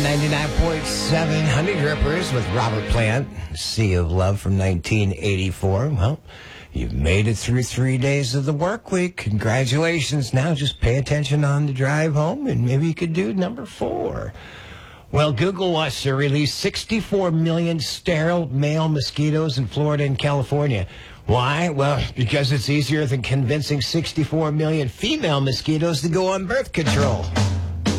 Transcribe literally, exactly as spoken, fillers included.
ninety-nine point seven Honey Drippers with Robert Plant, Sea of Love from nineteen eighty-four. Well, you've made it through three days of the work week. Congratulations. Now just pay attention on the drive home, and maybe you could do number four. Well, Google wants to release sixty-four million sterile male mosquitoes in Florida and California. Why? Well, because it's easier than convincing sixty-four million female mosquitoes to go on birth control.